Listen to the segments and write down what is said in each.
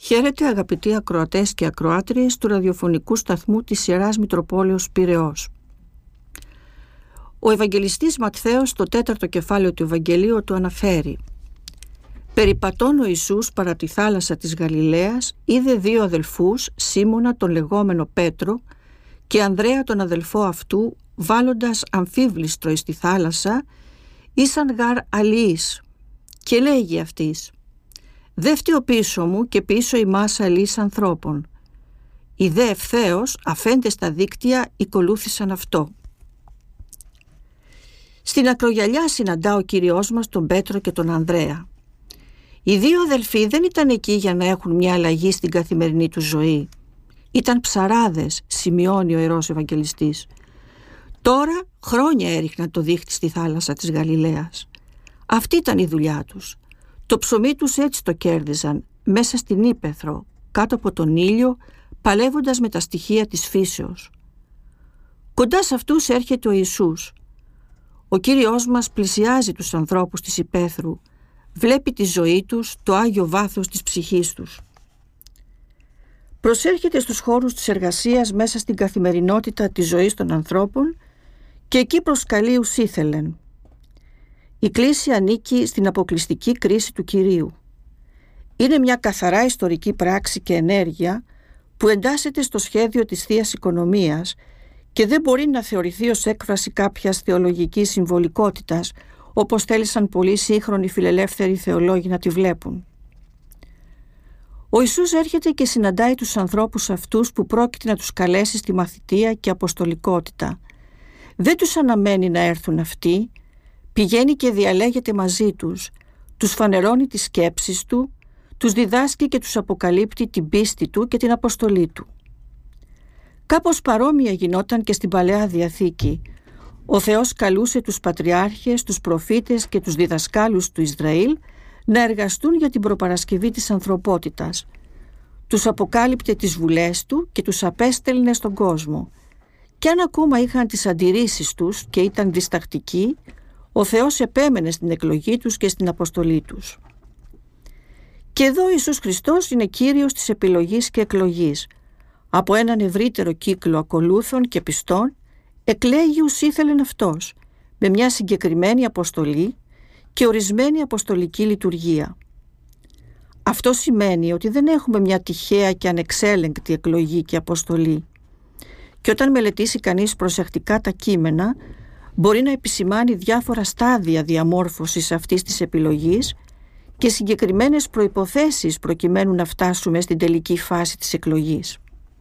Χαίρετε αγαπητοί ακροατές και ακροάτριες του ραδιοφωνικού σταθμού της Ιεράς Μητροπόλεως Πειραιώς. Ο Ευαγγελιστής Ματθαίος στο 4ο κεφάλαιο του Ευαγγελίου του αναφέρει: «Περιπατών ο Ιησούς παρά τη θάλασσα της Γαλιλαίας είδε δύο αδελφούς, Σίμωνα τον λεγόμενο Πέτρο και Ανδρέα τον αδελφό αυτού, βάλλοντας αμφίβληστρο εις τη θάλασσα, ήσαν γαρ αλιείς, και λέγει αυτής: «Δε φταίω πίσω μου και πίσω ημάς αλείς ανθρώπων». Οι δε ευθέως αφέντες στα δίκτυα ακολούθησαν αυτό. Στην ακρογιαλιά συναντά ο Κύριος μας τον Πέτρο και τον Ανδρέα. Οι δύο αδελφοί δεν ήταν εκεί για να έχουν μια αλλαγή στην καθημερινή του ζωή. Ήταν ψαράδες, σημειώνει ο Ιερός Ευαγγελιστής. Τώρα χρόνια έριχναν το δίχτυ στη θάλασσα της Γαλιλαίας. Αυτή ήταν η δουλειά τους. Το ψωμί τους έτσι το κέρδιζαν, μέσα στην ύπαιθρο, κάτω από τον ήλιο, παλεύοντας με τα στοιχεία της φύσεως. Κοντά σε αυτούς έρχεται ο Ιησούς. Ο Κύριος μας πλησιάζει τους ανθρώπους της υπαίθρου, βλέπει τη ζωή τους, το άγιο βάθος της ψυχής τους. Προσέρχεται στους χώρους της εργασίας μέσα στην καθημερινότητα της ζωής των ανθρώπων και εκεί προσκαλεί ους ήθελεν. Η κλήση ανήκει στην αποκλειστική κρίση του Κυρίου. Είναι μια καθαρά ιστορική πράξη και ενέργεια που εντάσσεται στο σχέδιο της Θείας Οικονομίας και δεν μπορεί να θεωρηθεί ως έκφραση κάποιας θεολογικής συμβολικότητας, όπως θέλησαν πολλοί σύγχρονοι φιλελεύθεροι θεολόγοι να τη βλέπουν. Ο Ιησούς έρχεται και συναντάει τους ανθρώπους αυτούς που πρόκειται να τους καλέσει στη μαθητεία και αποστολικότητα. Δεν τους αναμένει να έρθουν αυτοί, πηγαίνει και διαλέγεται μαζί τους, τους φανερώνει τις σκέψεις του, τους διδάσκει και τους αποκαλύπτει την πίστη του και την αποστολή του. Κάπως παρόμοια γινόταν και στην Παλαιά Διαθήκη. Ο Θεός καλούσε τους πατριάρχες, τους προφήτες και τους διδασκάλους του Ισραήλ να εργαστούν για την προπαρασκευή της ανθρωπότητας. Τους αποκάλυπτε τις βουλές του και τους απέστελνε στον κόσμο. Και αν ακόμα είχαν τις αντιρρήσεις τους και ήταν διστακτικοί, ο Θεός επέμενε στην εκλογή τους και στην αποστολή τους. Και εδώ ο Ιησούς Χριστός είναι Κύριος της επιλογής και εκλογής. Από έναν ευρύτερο κύκλο ακολούθων και πιστών εκλέγει ους ήθελεν αυτός, με μια συγκεκριμένη αποστολή και ορισμένη αποστολική λειτουργία. Αυτό σημαίνει ότι δεν έχουμε μια τυχαία και ανεξέλεγκτη εκλογή και αποστολή. Και όταν μελετήσει κανείς προσεκτικά τα κείμενα, μπορεί να επισημάνει διάφορα στάδια διαμόρφωσης αυτής της επιλογής και συγκεκριμένες προϋποθέσεις προκειμένου να φτάσουμε στην τελική φάση της εκλογής.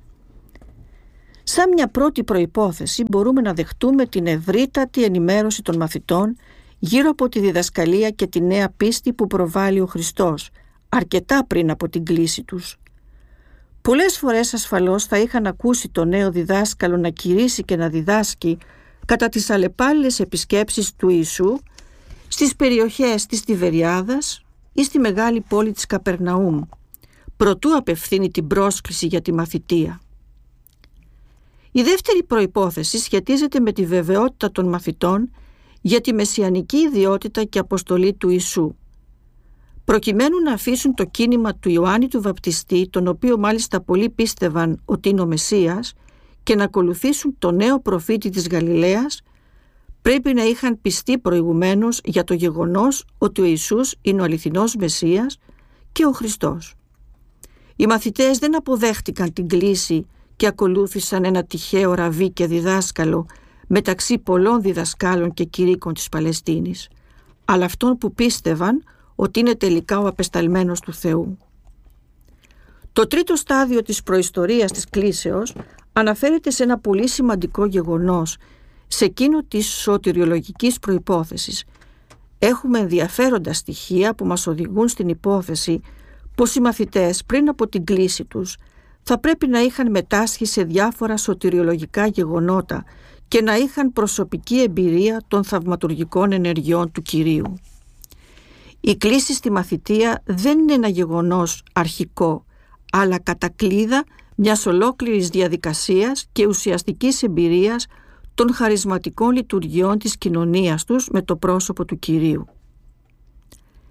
Σαν μια πρώτη προϋπόθεση μπορούμε να δεχτούμε την ευρύτατη ενημέρωση των μαθητών γύρω από τη διδασκαλία και τη νέα πίστη που προβάλλει ο Χριστός, αρκετά πριν από την κλήση τους. Πολλές φορές ασφαλώς θα είχαν ακούσει το νέο διδάσκαλο να κηρύσει και να διδάσκει κατά τις αλλεπάλληλες επισκέψεις του Ιησού στις περιοχές της Τιβεριάδας ή στη μεγάλη πόλη της Καπερναούμ, προτού απευθύνει την πρόσκληση για τη μαθητεία. Η δεύτερη προϋπόθεση σχετίζεται με τη βεβαιότητα των μαθητών για τη μεσιανική ιδιότητα και αποστολή του Ιησού. Προκειμένου να αφήσουν το κίνημα του Ιωάννη του Βαπτιστή, τον οποίο μάλιστα πολλοί πίστευαν ότι είναι ο Μεσσίας, και να ακολουθήσουν το νέο προφήτη της Γαλιλαίας, πρέπει να είχαν πιστεί προηγουμένως για το γεγονός ότι ο Ιησούς είναι ο αληθινός Μεσσίας και ο Χριστός. Οι μαθητές δεν αποδέχτηκαν την κλήση και ακολούθησαν ένα τυχαίο ραβί και διδάσκαλο μεταξύ πολλών διδασκάλων και κηρύκων της Παλαιστίνης, αλλά αυτόν που πίστευαν ότι είναι τελικά ο απεσταλμένος του Θεού. Το τρίτο στάδιο της προϊστορίας της κλήσεως αναφέρεται σε ένα πολύ σημαντικό γεγονός, σε εκείνο της σωτηριολογικής προϋπόθεσης. Έχουμε ενδιαφέροντα στοιχεία που μας οδηγούν στην υπόθεση πως οι μαθητές πριν από την κλήση τους θα πρέπει να είχαν μετάσχει σε διάφορα σωτηριολογικά γεγονότα και να είχαν προσωπική εμπειρία των θαυματουργικών ενεργειών του Κυρίου. Η κλήση στη μαθητεία δεν είναι ένα γεγονός αρχικό, αλλά κατακλείδα μιας ολόκληρης διαδικασίας και ουσιαστικής εμπειρίας των χαρισματικών λειτουργιών της κοινωνίας τους με το πρόσωπο του Κυρίου.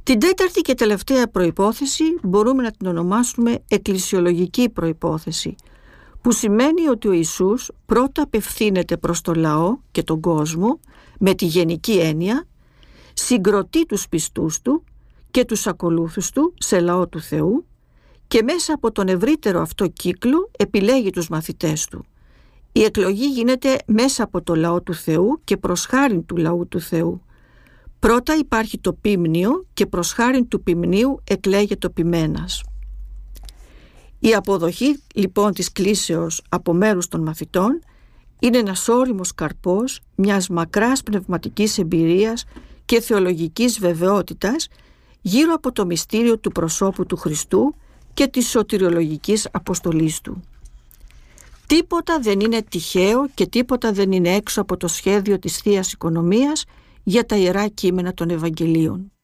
Την τέταρτη και τελευταία προϋπόθεση μπορούμε να την ονομάσουμε εκκλησιολογική προϋπόθεση, που σημαίνει ότι ο Ιησούς πρώτα απευθύνεται προς το λαό και τον κόσμο με τη γενική έννοια, συγκροτεί τους πιστούς του και τους ακολούθους του σε λαό του Θεού και μέσα από τον ευρύτερο αυτό κύκλο επιλέγει τους μαθητές του. Η εκλογή γίνεται μέσα από το λαό του Θεού και προς χάριν του λαού του Θεού. Πρώτα υπάρχει το ποίμνιο και προς χάριν του ποιμνίου εκλέγεται ο ποιμένας. Η αποδοχή λοιπόν της κλήσεως από μέρους των μαθητών είναι ένας ώριμος καρπός μιας μακράς πνευματικής εμπειρίας και θεολογικής βεβαιότητας γύρω από το μυστήριο του προσώπου του Χριστού και της σωτηριολογικής αποστολής του. Τίποτα δεν είναι τυχαίο και τίποτα δεν είναι έξω από το σχέδιο της Θείας Οικονομίας για τα Ιερά Κείμενα των Ευαγγελίων.